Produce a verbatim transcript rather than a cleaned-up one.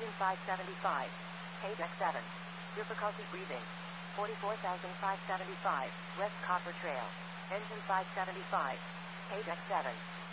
Engine five seventy-five. K deck seven. Difficulty breathing. forty-four thousand five hundred seventy-five. West Copper Trail. Engine five seventy-five. K deck seven.